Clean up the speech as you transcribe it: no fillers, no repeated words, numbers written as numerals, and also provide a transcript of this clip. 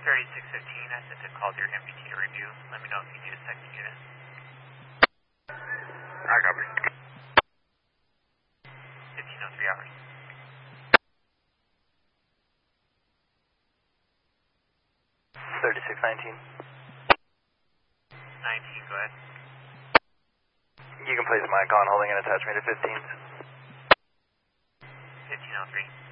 3615, I sent a call to your MPT to review. Let me know if you need a second unit. I copy. 1503 hours. 3619. 19, go ahead. You can place mic on holding an attachment to 15s. 1503.